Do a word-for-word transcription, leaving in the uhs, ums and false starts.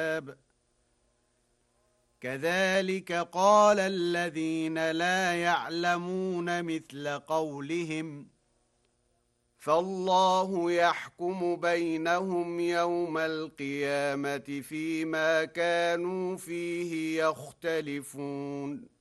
كذلك قال الذين لا يعلمون مثل قولهم فالله يحكم بينهم يوم القيامة فيما كانوا فيه يختلفون